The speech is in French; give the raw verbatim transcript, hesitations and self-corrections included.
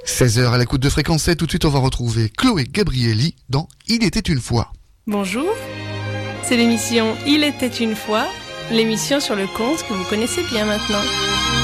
seize heures à l'écoute de Fréquence sept. Tout de suite, on va retrouver Chloé Gabrielli dans Il était une fois. Bonjour, c'est l'émission Il était une fois, l'émission sur le conte que vous connaissez bien maintenant.